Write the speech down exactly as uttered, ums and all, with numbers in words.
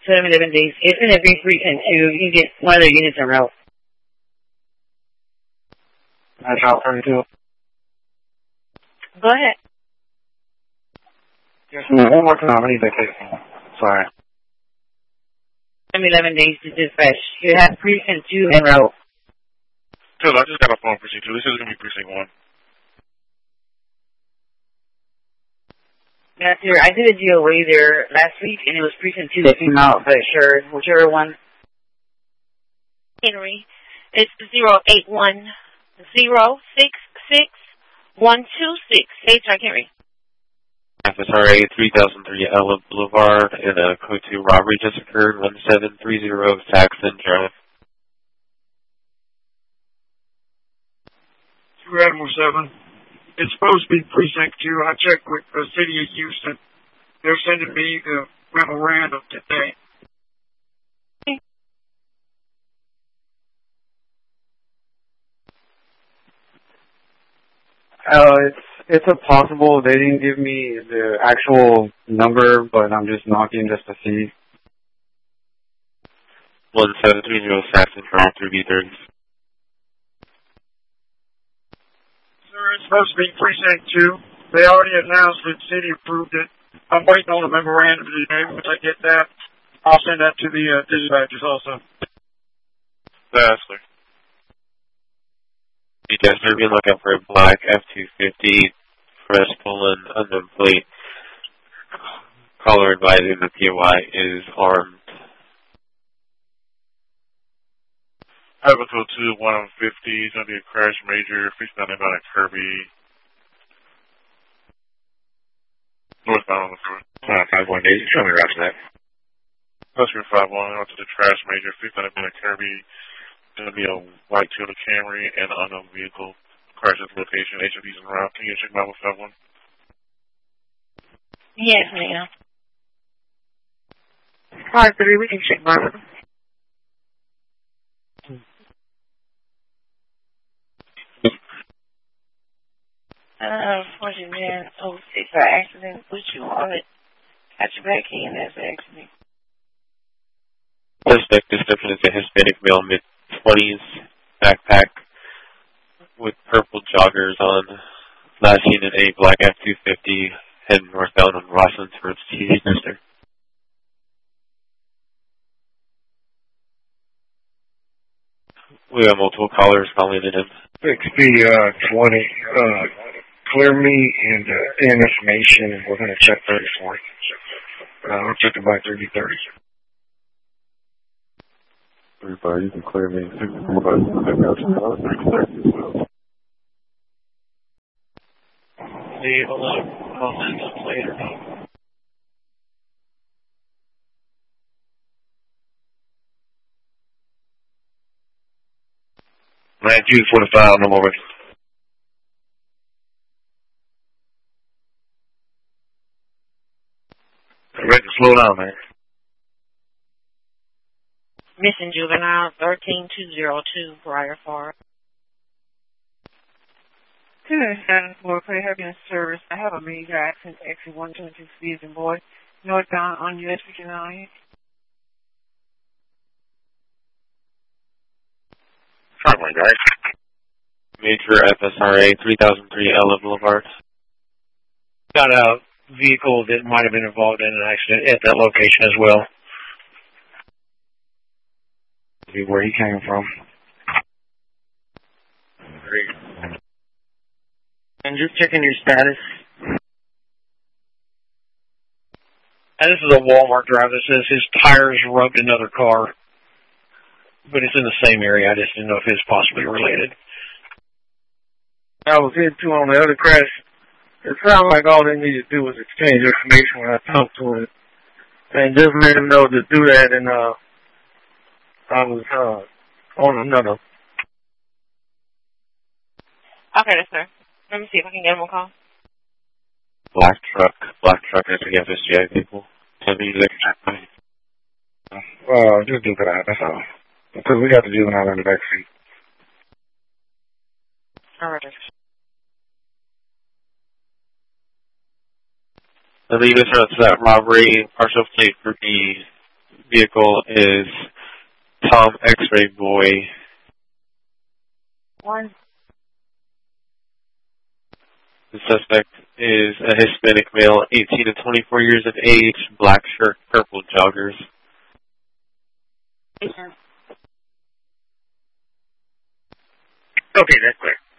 seven, eleven days. It's in every precinct too. You get one of the units in route. That's out thirty-two. Go ahead. Yes, ma'am. One more time. I need that case. Sorry. seven, eleven days to dispatch. You have precinct two en route. Tell I just got off on precinct two. This is going to be precinct one. Yeah, sir. I did a D O A there last week, and it was precinct two that came out, but sure, whichever one. Henry, it's zero eight one zero six six one two six. Hey, Chuck Henry. F S R A three thousand three Ella Boulevard and a code two robbery just occurred, one seven three zero Saxon Drive. two Admiral seven. It's supposed to be precinct two. I checked with the city of Houston. They're sending me the memorandum today. Uh, it's it's a possible. They didn't give me the actual number, but I'm just knocking just to see. one seven three zero Saxon Drive, three B thirty. Sir, it's supposed to be precinct two. They already announced it. The city approved it. I'm waiting on the memorandum today. Once I get that, I'll send that to the uh, dispatchers also. That's clear. Yes, they're being looking for a black F two fifty, fresh pulling, unknown plate. Caller advising the P O I is armed. I have a code two, one fifty. It's going to be a crash major. Freeze down about at Kirby. Northbound on the front. Uh, five one eight, show me route to that. Customer five one, on to the trash major. Freeze down about at Kirby. It's going to be a white Toyota Camry and an unknown vehicle. Crash at the location. H O V's en route. Can you check my five one? Yes, ma'am. five three, we can check my Uh, unfortunately, man, oh six by accident, put you on it. Got your back in, that's an accident. Suspect description is a Hispanic male, mid-twenties, backpack with purple joggers on. Last seen in a black F two fifty, heading northbound on Roslyn towards T V Mister. We have multiple callers calling in. six B twenty, uh, clear me and uh, information, and we're going to check thirty-four. Uh, we'll check it by thirty thirty. thirty-five, you can clear me. Leave a little moments later. nine two for the file, no more. Ready to slow down, man. Missing juvenile thirteen two zero two Briar Forest. Two seven four, clear heavy service. I have a major accident, exit one twenty-two speeds and boy, northbound on U S fifty-nine. Try one, guys. Major F S R A three thousand three Ella Boulevard. Got a vehicle that might have been involved in an accident at that location as well. See where he came from. Great. And just checking your status. And this is a Walmart driver that says his tires rubbed another car. But it's in the same area. I just didn't know if it's possibly related. I was hit too on the other crash. It sounded like all they needed to do was exchange information when I talked to him. And just let him know to do that, and uh, I was uh, on another. Okay, sir. Let me see if I can get him a call. Black truck, black truck, I think F S G I people. ten minutes extra. Well, just do that, that's all. Because we got the juvenile in the back seat. All right. The lead us to that robbery, partial plate for the vehicle is Tom X-Ray Boy. One. The suspect is a Hispanic male, eighteen to twenty-four years of age, black shirt, purple joggers. Okay, that's clear.